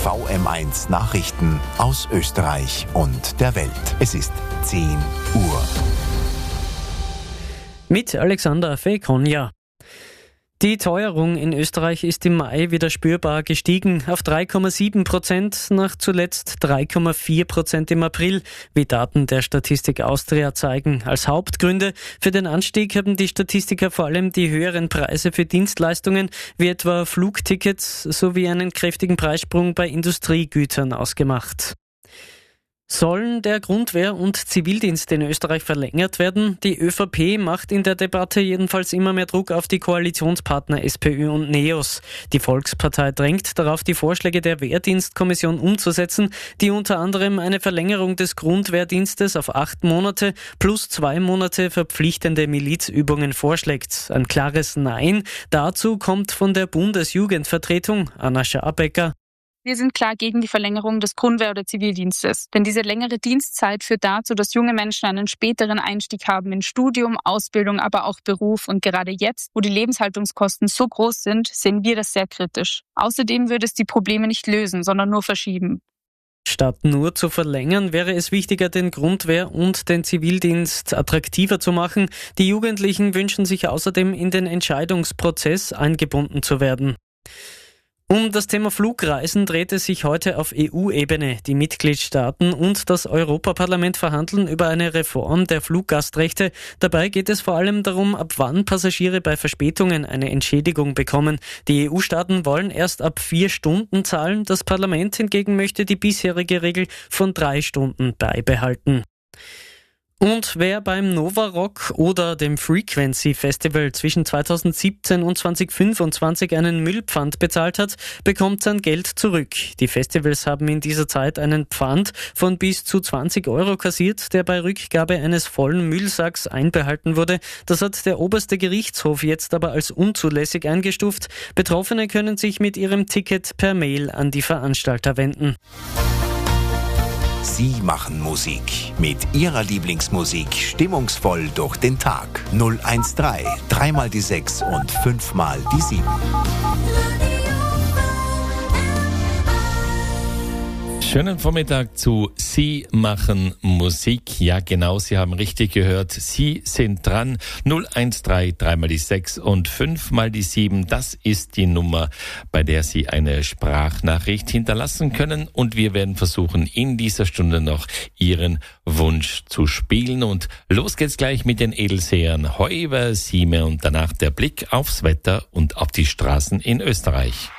VM1 Nachrichten aus Österreich und der Welt. Es ist 10 Uhr. Mit Alexander Fekonja. Die Teuerung in Österreich ist im Mai wieder spürbar gestiegen auf 3,7%, nach zuletzt 3,4% im April, wie Daten der Statistik Austria zeigen. Als Hauptgründe für den Anstieg haben die Statistiker vor allem die höheren Preise für Dienstleistungen, wie etwa Flugtickets, sowie einen kräftigen Preissprung bei Industriegütern ausgemacht. Sollen der Grundwehr- und Zivildienst in Österreich verlängert werden? Die ÖVP macht in der Debatte jedenfalls immer mehr Druck auf die Koalitionspartner SPÖ und NEOS. Die Volkspartei drängt darauf, die Vorschläge der Wehrdienstkommission umzusetzen, die unter anderem eine Verlängerung des Grundwehrdienstes auf 8 Monate plus 2 Monate verpflichtende Milizübungen vorschlägt. Ein klares Nein dazu kommt von der Bundesjugendvertretung, Anna Scharbecker. Wir sind klar gegen die Verlängerung des Grundwehr- oder Zivildienstes. Denn diese längere Dienstzeit führt dazu, dass junge Menschen einen späteren Einstieg haben in Studium, Ausbildung, aber auch Beruf. Und gerade jetzt, wo die Lebenshaltungskosten so groß sind, sehen wir das sehr kritisch. Außerdem würde es die Probleme nicht lösen, sondern nur verschieben. Statt nur zu verlängern, wäre es wichtiger, den Grundwehr- und den Zivildienst attraktiver zu machen. Die Jugendlichen wünschen sich außerdem, in den Entscheidungsprozess eingebunden zu werden. Um das Thema Flugreisen dreht es sich heute auf EU-Ebene. Die Mitgliedstaaten und das Europaparlament verhandeln über eine Reform der Fluggastrechte. Dabei geht es vor allem darum, ab wann Passagiere bei Verspätungen eine Entschädigung bekommen. Die EU-Staaten wollen erst ab 4 Stunden zahlen. Das Parlament hingegen möchte die bisherige Regel von 3 Stunden beibehalten. Und wer beim Nova Rock oder dem Frequency Festival zwischen 2017 und 2025 einen Müllpfand bezahlt hat, bekommt sein Geld zurück. Die Festivals haben in dieser Zeit einen Pfand von bis zu 20 Euro kassiert, der bei Rückgabe eines vollen Müllsacks einbehalten wurde. Das hat der oberste Gerichtshof jetzt aber als unzulässig eingestuft. Betroffene können sich mit ihrem Ticket per Mail an die Veranstalter wenden. Sie machen Musik. Mit Ihrer Lieblingsmusik stimmungsvoll durch den Tag. 013, 3 mal die 6 und 5 mal die 7. Schönen Vormittag zu Sie machen Musik. Ja, genau, Sie haben richtig gehört. Sie sind dran. 013, 3 mal die 6 und 5 mal die 7. Das ist die Nummer, bei der Sie eine Sprachnachricht hinterlassen können. Und wir werden versuchen, in dieser Stunde noch Ihren Wunsch zu spielen. Und los geht's gleich mit den Edelsehern Heuber, Sieme und danach der Blick aufs Wetter und auf die Straßen in Österreich.